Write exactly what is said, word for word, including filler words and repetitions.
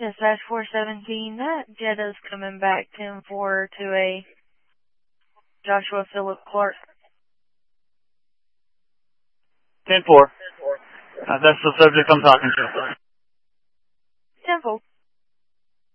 Dispatch four seventeen, that Jetta's coming back ten four to a Joshua Philip Clark. ten four. Uh, that's the subject I'm talking to.